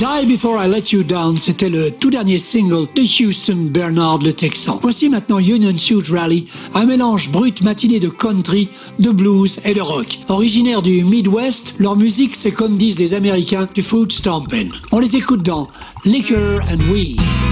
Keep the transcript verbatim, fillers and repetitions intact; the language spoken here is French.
Die Before I Let You Down, c'était le tout dernier single de Houston Bernard le Texan. Voici maintenant Union Shoot Rally, un mélange brut matiné de country, de blues et de rock. Originaire du Midwest, leur musique c'est comme disent les Américains du food stomping. On les écoute dans Liquor and Weed.